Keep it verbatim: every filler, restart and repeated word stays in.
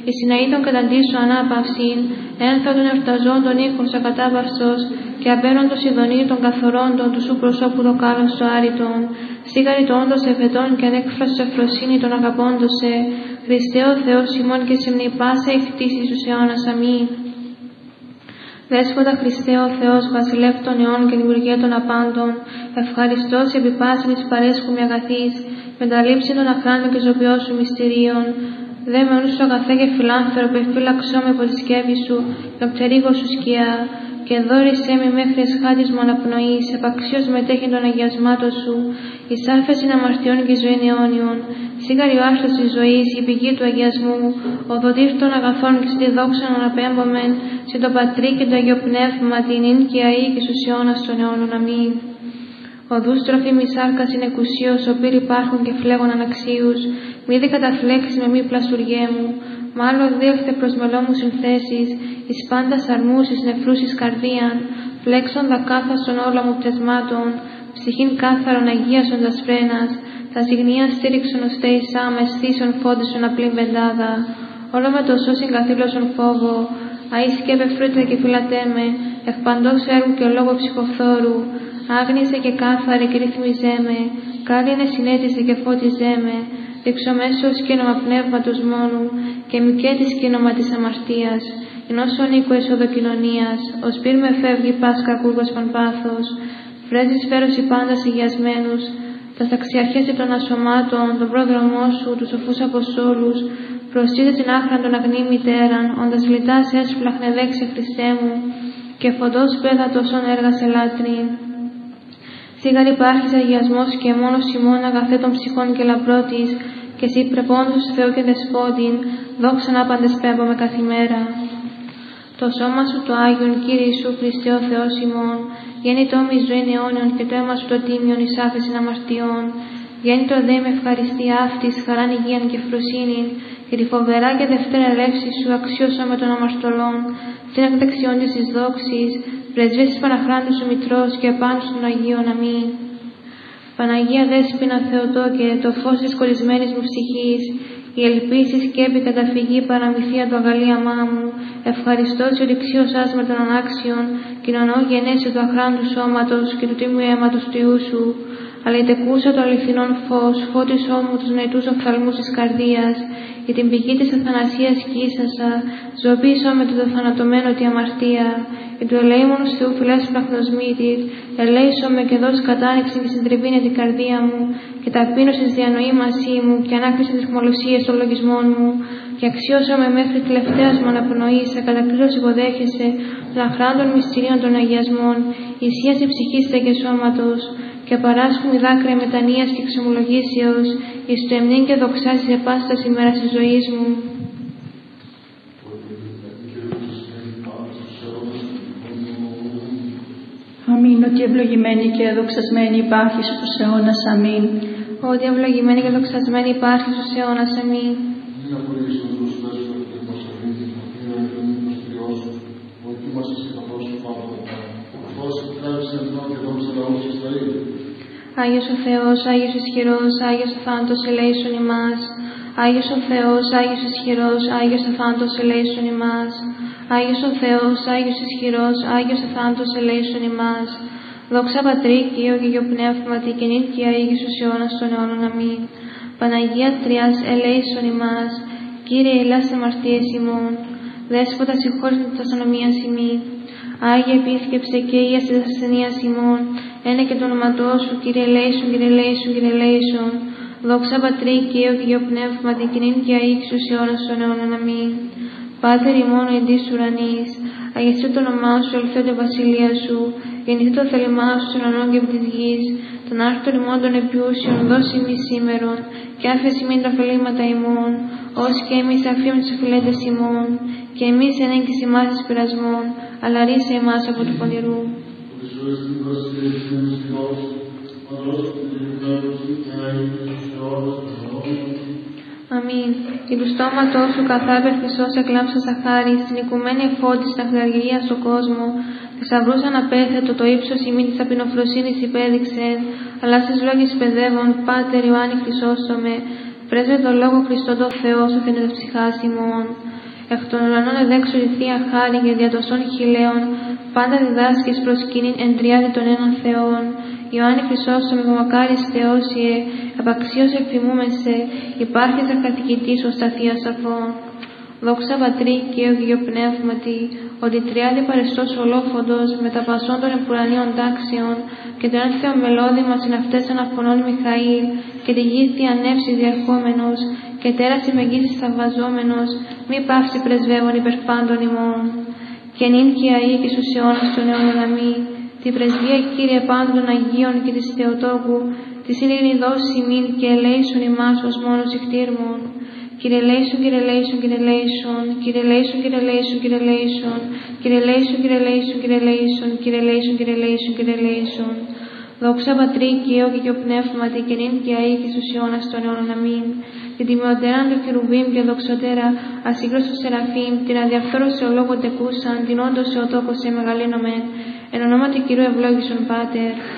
η συναή των καταντήσεων ανάπαυσιν, ένθα των εορταζόντων ήχος ακατάπαυσος και απένοντος ειδονή των καθορόντων του σου προσώπου το κάλος του άρητον, σίγαρη το όντως ευετών και ανέκφραστος ευφροσύνη των αγαπώντωσε, Χριστέ ο Θεός ημών και σεμνή πάσα η χτίση τους αιώνας. Αμήν. Δέσποτα Χριστέ ο Θεός, βασιλεύ των αιών και δημιουργέ των απάντων, ευχαριστώς επί πάση της παρέσχουμη αγαθής, με τα λήψη των αχράντων και ζωπιών σου μυστηρίων. Δε με όνους σου αγαθέ και φιλάνθρωπε, φύλαξό με από τη σκέπη σου, και πτερίγω σου σκιά, και δόρισέ με μέχρι εσχάτης μου αναπνοής, επαξίως μετέχει των αγιασμάτων σου, εις άφεσιν αμαρτιών και ζωήν αιώνιον. Σίγαρη ο άρχος της ζωής, η πηγή του αγιασμού, ο δοτήρ των αγαθών και στη δόξα αναπέμπομεν, σε το Πατρί και το Αγιο Πνεύμα, την ίν και αή και στους αιώνας των αιώνων. Αμήν. Οδούς τροφή σάρκας είναι εκουσίως, ο πύρ υπάρχουν και φλέγων αναξίους, μη δε καταφλέξει με μη πλαστουργέ μου, μάλλον δίωχθε προς μελό μου συνθέσεις, εις πάντας αρμούς, εις νεφρούς εις καρδίαν, φλέξον δακάθαστον όλα μου πτεσμάτων, ψυχήν κάθαρον αγίασοντας φρένας, τα ζυγνία στήριξον οστέ εις άμες, θύσον φόντισον απλήν πεντάδα, όλο με το σώσιν καθήλωσον φόβο, αεί σκέπε φρούτα και φυλατέ με, εκ παντός έργου και λόγω ψυχοφθόρου, άγνιζε και κάθαρε και ρυθμιζέ με, κάλυνε συνέτησε και φώτιζέ με, δεξομέσως κίνημα πνεύματος μόνου και μικέτης κίνημα της αμαρτίας, ενός ο οίκου εσοδοκοινωνίας, ως πύρ με φεύγει πας κακούργος πανπάθος, φρέζεις φέρωση πάντας υγιασμένους, τα ταξιαρχές των ασωμάτων, τον πρόδρομό σου, τους σοφούς αποστόλους, προσίδες την άχρα των αγνή μητέραν, οντας λιτάς έσφλαχνε δέξε Χριστέ μου, και φωτός πέδα τόσον έργα σε λάτριν. Σίγαρ υπάρχεις αγιασμός και μόνος ημών αγαθέ των ψυχών και λαμπρότης, και εσύ πρεπόντους Θεό και Δεσπότην, δόξαν άπαντες πέμπομαι καθημέρα. Το σώμα σου το Άγιον, Κύριε Ιησού Χριστέ ο Θεός ημών, γέννη το μη ζωήν αιώνιον και το αίμα σου το τίμιον εις άφεσιν αμαρτιών, γέννη το δε με ευχαριστία αυτής, χαράν υγείαν και φροσύνην, και τη φοβερά και δευτέρα ελεύση σου αξιώσω με των αμαρτωλών, στην εκδεξιόν της εις δόξης, πρεσβείες της Παναχράντου σου Μητρός και επάνω των Αγίων. Αμήν. Παναγία Δέσποινα Θεοτόκε, το φως της κολλισμένης μου ψυχής, η ελπίση και επί καταφυγή παραμυθία του αγαλίαμά μου, ευχαριστώ τη οδεξίωσάς με των ανάξιων, κοινωνώ γενέσιο του αχράντου σώματος και του τίμιου αίματος του Ιού σου, αλλά η τεκούσα το αληθινόν φως, φώτισό μου τους νοητούς οφθαλμούς της καρδίας, για την πηγή της αθανασίας κύσασα, ζωοποίησό με το θανατωμένο τη αμαρτία, και του ελεήμονος Θεού φιλές πραχνοσμήτης, ελέησό με και δώσ' κατάνοιξη και συντριβήνε την καρδία μου, και ταπείνωσες διανοήμασή μου, και ανάκλεισε τις χμολουσίες των λογισμών μου, και αξιώσω με μέχρι τελευταίας μου αναπνοής, ακατακλήρως υποδέχεσαι των αχράντων μυστηρίων των αγιασμών, ισχύαση ψυχής και σώματος, και παράσχουν δάκρυα μετανοίας και εξομολογήσεως, εις το εμνήν και δοξάσεις επάστας ημέρας της ζωής μου. Αμήν. Ότι ευλογημένη και δοξασμένη υπάρχει στους αιώνας. Αμήν. Ότι ευλογημένη και δοξασμένη υπάρχει στους αιώνας. Αμήν. Άγιος ο Θεός, Άγιος ισχυρός, Άγιος ο θάνατος ελέησον ημάς. Άγιος ο Θεός, Άγιος ισχυρός, Άγιος ο θάνατος ελέησον ημάς. Άγιος ο Θεός, Άγιος ισχυρός, Άγιος ο θάνατος ελέησον ημάς. Δόξα Πατρί και Υιό και Αγιο Πνεύματι, και νυν και αεί και στους αιώνας των αιώνων. Αμήν. Παναγία Τριάς ελέησον ημάς. Κύριε ελάς αμαρτίες ημών. Δέσποτα συγχώρησον της ασανομίας ημών. Άγιε επίσκεψε και ίας της ασθενείας ημών. Ένα και το όνοματό σου, Κύριε ελέησον, Κύριε ελέησον, Κύριε ελέησον. Δόξα Πατρί και Υιό και Αγιο Πνεύματι, και νυν και αεί και στους αιώνας των αιώνων. Αμήν. Πάτερ ημών εν της ουρανής, αγιαστεί το όνομά σου, ελθέτω η βασιλεία σου, γεννηθεί το θέλημά σου στον ουρανό και επί της γης, τον άρκτον ημών των επιούσιων, δώσει ημί σήμερον, και άφεση μην τα ωφελήματα ημών, ως και εμείς αφήνουμε τους οφειλέτες ημών, και εμείς εν έγκυς ημάς εις πειρασμών, αλλά ρίσε εμάς από του πονηρού. Αμήν. Και του στόματός σου καθάπερ Χριστός εκλάμψα σαχάρι, στην οικουμένη εφώτη, στην αχλαργυρία στον κόσμο, θησαυρούς αναπέθετο το ύψος ημίν της ταπεινοφροσύνης υπέδειξε, αλλά στις λόγες παιδεύων, Πάτερ Ιωάννη Χρυσόστομε, πρέσβε το λόγο Χριστό το Θεό, σωθενε τα ψυχάς ημών. εκ των ουρανών εδέξου η Θεία Χάρη και δια τοσών χιλέων, πάντα διδάσκεις προσκύνην εν τριάδι των έναν Θεών. Ιωάννη Χρυσόστομη, μακάρις Θεόσιε, απαξίως εφημούμεσαι, υπάρχεις ακατοικητής ως τα Θεία Σαφών. Δόξα Πατρί και Υιό Πνεύματι, ότι τριάδι παρεστός ολόφοντος με τα πασών των επουρανίων τάξεων και τον ένθεο μελώδημα συν αυτές αναφωνών Μιχαήλ και τη γήθια νεύση διαρχόμενος και τέραση μεγίστης θαυμαζόμενος, μη πάυσει πρεσβεύων υπερ πάντων ημών. Και νυν και αεί και στους αιώνας των αιώνων αμήν, την πρεσβεία Κύριε πάντων των Αγίων και της Θεοτόκου, της ειρήνη δώσει ημίν και ελέησον ημάς ως μόνος ηχτήρμων. Κύριε ελέησον, Κύριε ελέησον, Κύριε ελέησον, Κύριε ελέησον, Κύριε ελέησον, Κύριε ελέησον, Κύριε ελέησον, Κύριε ελέησον, Κύριε ελέησον, Κύριε ελέησον, Κύριε ελέησον, Κύριε ελέησον. Δόξα Πατρί και Υιό και Υιό Πνεύματι και νυν και αεί και στους αιώνας των αιώνων αμήν. Την τιμιωτέραν του Χερουβίμ και δοξωτέρα, ασύγκραστο Σεραφείμ, την αδιαφθόρω σε ολόγο τεκούσαν, την όντως σε οτόκο σε μεγαλύνομεν, εν ονόματι Κυρίου ευλόγησον Πάτερ.